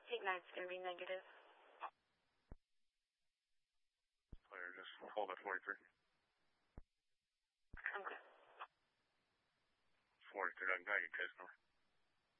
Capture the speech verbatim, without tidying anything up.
Ignite's going to be negative. Clear, just hold at forty-three. Okay. forty-three, I got you, case number.